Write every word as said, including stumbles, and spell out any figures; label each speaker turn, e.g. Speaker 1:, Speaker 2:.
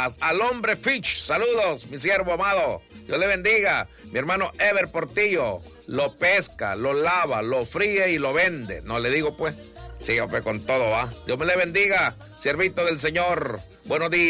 Speaker 1: Texas, al hombre Fitch. Saludos, mi siervo amado. Dios le bendiga. Mi hermano Ever Portillo lo pesca, lo lava, lo fríe y lo vende. No le digo pues. Sí, pues con todo va. Dios me le bendiga, siervito del Señor. Buenos días.